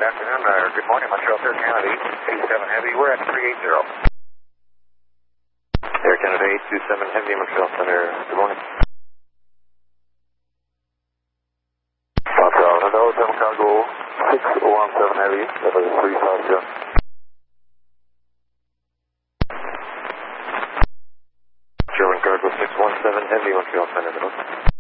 good afternoon, or good morning, Montreal Air Canada 827 Heavy. We're at 380. Air Canada 827 Heavy, Montreal Center. Good morning. Montreal, hello, German Cargo 617 Heavy, that is 350. German Cargo 617 Heavy, Montreal Center. Good morning.